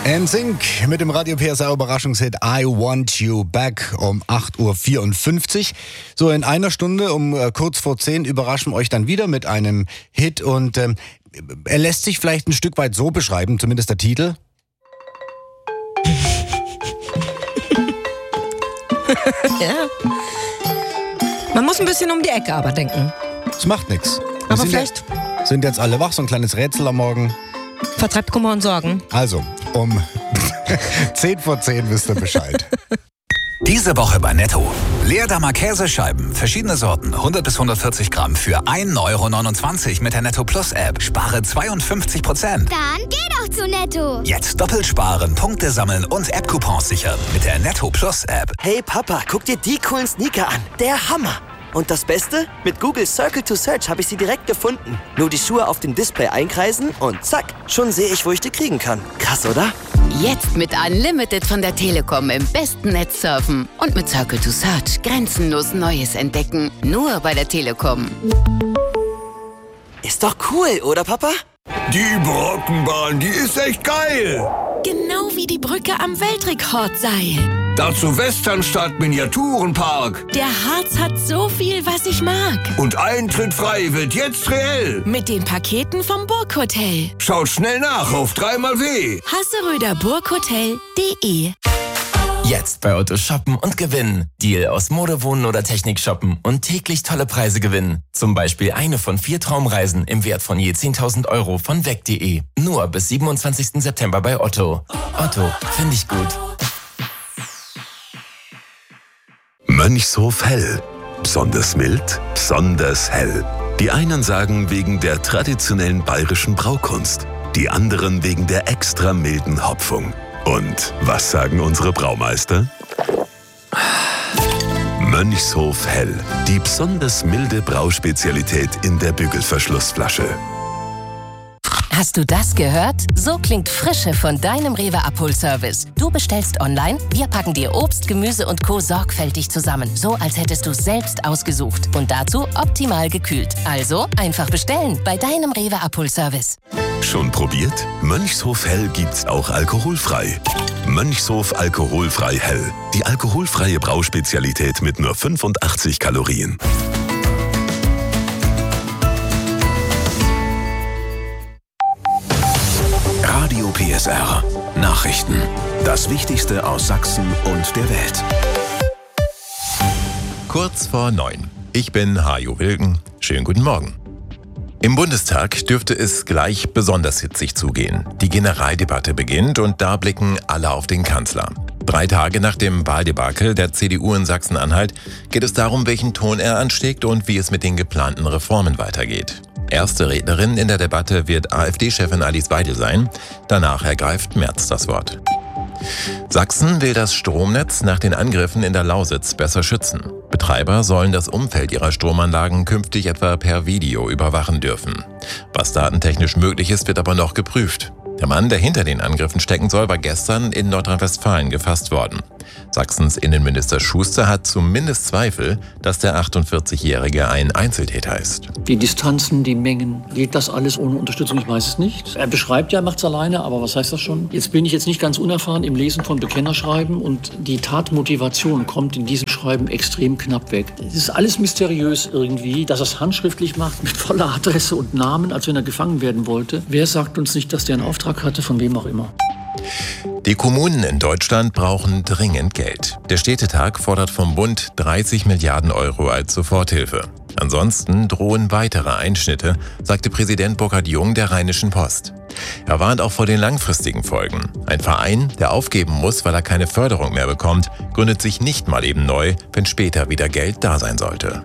NSYNC mit dem Radio PSR Überraschungshit I Want You Back um 8.54 Uhr. So in einer Stunde um kurz vor 10 überraschen wir euch dann wieder mit einem Hit und er lässt sich vielleicht ein Stück weit so beschreiben, zumindest der Titel. Ja. Man muss ein bisschen um die Ecke aber denken. Das macht nichts. Aber vielleicht Sind jetzt alle wach, so ein kleines Rätsel am Morgen. vertreibt Kummer und Sorgen. Also, um 10 vor 10 wisst ihr Bescheid. Diese Woche bei Netto. Leerdammer Käsescheiben, verschiedene Sorten, 100 bis 140 Gramm für 1,29 € mit der Netto Plus App. Spare 52%. Dann geh doch zu Netto. Jetzt doppelt sparen, Punkte sammeln und App-Coupons sichern mit der Netto Plus App. Hey Papa, guck dir die coolen Sneaker an. Der Hammer. Und das Beste? Mit Google Circle to Search habe ich sie direkt gefunden. Nur die Schuhe auf dem Display einkreisen und zack, schon sehe ich, wo ich die kriegen kann. Krass, oder? Jetzt mit Unlimited von der Telekom im besten Netz surfen und mit Circle to Search grenzenlos Neues entdecken. Nur bei der Telekom. Ist doch cool, oder Papa? Die Brockenbahn, die ist echt geil. Genau wie die Brücke am Weltrekordseil. Dazu Westernstadt Miniaturenpark. Der Harz hat so viel, was ich mag. Und Eintritt frei wird jetzt reell. Mit den Paketen vom Burghotel. Schaut schnell nach auf 3xW. Hasseröderburghotel.de. Jetzt bei Otto shoppen und gewinnen. Deal aus Mode, Wohnen oder Technik shoppen und täglich tolle Preise gewinnen. Zum Beispiel eine von 4 Traumreisen im Wert von je 10.000 € von weg.de. Nur bis 27. September bei Otto. Otto, finde ich gut. Mönchshof Hell. Besonders mild, besonders hell. Die einen sagen wegen der traditionellen bayerischen Braukunst, die anderen wegen der extra milden Hopfung. Und was sagen unsere Braumeister? Mönchshof Hell, die besonders milde Brauspezialität in der Bügelverschlussflasche. Hast du das gehört? So klingt Frische von deinem Rewe-Abholservice. Du bestellst online, wir packen dir Obst, Gemüse und Co. sorgfältig zusammen. So, als hättest du es selbst ausgesucht. Und dazu optimal gekühlt. Also einfach bestellen bei deinem Rewe-Abholservice. Schon probiert? Mönchshof Hell gibt's auch alkoholfrei. Mönchshof Alkoholfrei Hell. Die alkoholfreie Brauspezialität mit nur 85 Kalorien. Radio PSR. Nachrichten. Das Wichtigste aus Sachsen und der Welt. Kurz vor 9. Ich bin Hajo Wilken. Schönen guten Morgen. Im Bundestag dürfte es gleich besonders hitzig zugehen. Die Generaldebatte beginnt und da blicken alle auf den Kanzler. 3 Tage nach dem Wahldebakel der CDU in Sachsen-Anhalt geht es darum, welchen Ton er anschlägt und wie es mit den geplanten Reformen weitergeht. Erste Rednerin in der Debatte wird AfD-Chefin Alice Weidel sein. Danach ergreift Merz das Wort. Sachsen will das Stromnetz nach den Angriffen in der Lausitz besser schützen. Betreiber sollen das Umfeld ihrer Stromanlagen künftig etwa per Video überwachen dürfen. Was datentechnisch möglich ist, wird aber noch geprüft. Der Mann, der hinter den Angriffen stecken soll, war gestern in Nordrhein-Westfalen gefasst worden. Sachsens Innenminister Schuster hat zumindest Zweifel, dass der 48-Jährige ein Einzeltäter ist. Die Distanzen, die Mengen, geht das alles ohne Unterstützung? Ich weiß es nicht. Er beschreibt ja, macht es alleine, aber was heißt das schon? Jetzt bin ich nicht ganz unerfahren im Lesen von Bekennerschreiben und die Tatmotivation kommt in diesem Schreiben extrem knapp weg. Es ist alles mysteriös irgendwie, dass er es handschriftlich macht, mit voller Adresse und Namen, als wenn er gefangen werden wollte. Wer sagt uns nicht, dass der einen Auftrag hatte, von wem auch immer? Die Kommunen in Deutschland brauchen dringend Geld. Der Städtetag fordert vom Bund 30 Milliarden € als Soforthilfe. Ansonsten drohen weitere Einschnitte, sagte Präsident Burkhard Jung der Rheinischen Post. Er warnt auch vor den langfristigen Folgen. Ein Verein, der aufgeben muss, weil er keine Förderung mehr bekommt, gründet sich nicht mal eben neu, wenn später wieder Geld da sein sollte.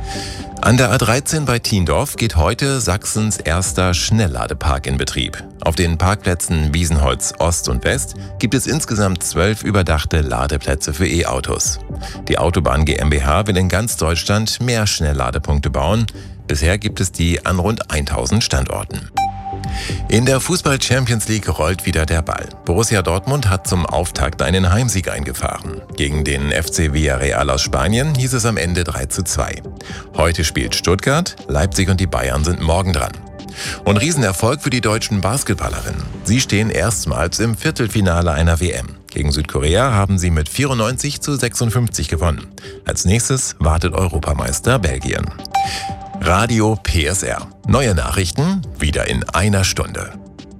An der A13 bei Thiendorf geht heute Sachsens erster Schnellladepark in Betrieb. Auf den Parkplätzen Wiesenholz Ost und West gibt es insgesamt 12 überdachte Ladeplätze für E-Autos. Die Autobahn GmbH will in ganz Deutschland mehr Schnellladepunkte bauen. Bisher gibt es die an rund 1000 Standorten. In der Fußball-Champions League rollt wieder der Ball. Borussia Dortmund hat zum Auftakt einen Heimsieg eingefahren. Gegen den FC Villarreal aus Spanien hieß es am Ende 3:2. Heute spielt Stuttgart, Leipzig und die Bayern sind morgen dran. Und Riesenerfolg für die deutschen Basketballerinnen. Sie stehen erstmals im Viertelfinale einer WM. Gegen Südkorea haben sie mit 94:56 gewonnen. Als nächstes wartet Europameister Belgien. Radio PSR. Neue Nachrichten wieder in einer Stunde.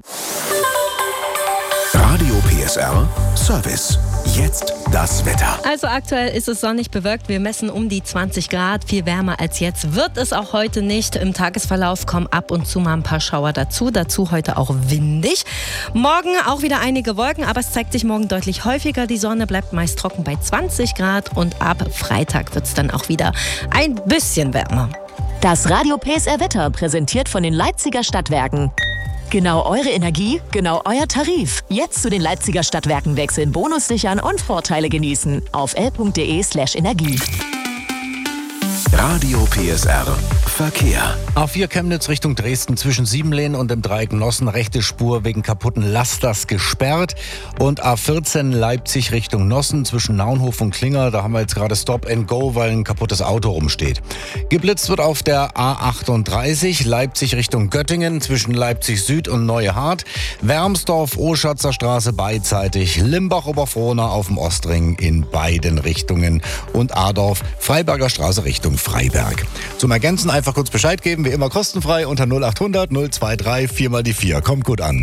Radio PSR Service. Jetzt das Wetter. Also aktuell ist es sonnig bewölkt. Wir messen um die 20 Grad. Viel wärmer als jetzt wird es auch heute nicht. Im Tagesverlauf kommen ab und zu mal ein paar Schauer dazu. Dazu heute auch windig. Morgen auch wieder einige Wolken, aber es zeigt sich morgen deutlich häufiger. Die Sonne bleibt meist trocken bei 20 Grad und ab Freitag wird es dann auch wieder ein bisschen wärmer. Das Radio PSR Wetter präsentiert von den Leipziger Stadtwerken. Genau eure Energie, genau euer Tarif. Jetzt zu den Leipziger Stadtwerken wechseln, Bonus sichern und Vorteile genießen. Auf l.de/energie. Radio PSR Verkehr. A4 Chemnitz Richtung Dresden zwischen Siebenlehn und dem Dreieck Nossen rechte Spur wegen kaputten Lasters gesperrt. Und A14 Leipzig Richtung Nossen zwischen Naunhof und Klinger. Da haben wir jetzt gerade Stop and Go, weil ein kaputtes Auto rumsteht. Geblitzt wird auf der A38 Leipzig Richtung Göttingen zwischen Leipzig Süd und Neuhardt. Wermsdorf, Oschatzer Straße beidseitig. Limbach-Oberfrohna auf dem Ostring in beiden Richtungen. Und Adorf, Freiberger Straße Richtung Freiberg. Zum Ergänzen einfach kurz Bescheid geben, wie immer kostenfrei unter 0800 023 4x4. Kommt gut an.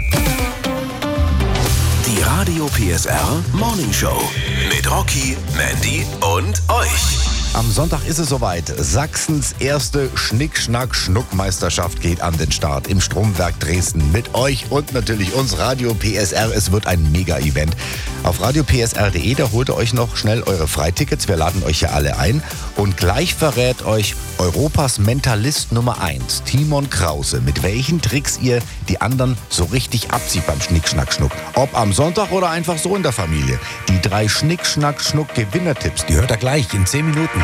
Die Radio PSR Morning Show mit Rocky, Mandy und euch. Am Sonntag ist es soweit. Sachsens erste Schnick-Schnack-Schnuck-Meisterschaft geht an den Start im Stromwerk Dresden. Mit euch und natürlich uns Radio PSR. Es wird ein Mega-Event. Auf radiopsr.de, da holt ihr euch noch schnell eure Freitickets. Wir laden euch ja alle ein. Und gleich verrät euch Europas Mentalist Nummer 1, Timon Krause, mit welchen Tricks ihr die anderen so richtig abzieht beim Schnick-Schnack-Schnuck. Ob am Sonntag oder einfach so in der Familie. Die 3 Schnick-Schnack-Schnuck-Gewinnertipps, die hört ihr gleich in 10 Minuten.